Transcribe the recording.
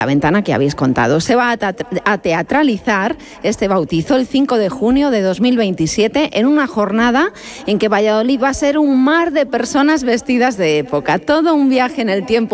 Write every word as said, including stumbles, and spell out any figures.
La ventana que habéis contado. Se va a teatralizar este bautizo el cinco de junio de dos mil veintisiete en una jornada en que Valladolid va a ser un mar de personas vestidas de época. Todo un viaje en el tiempo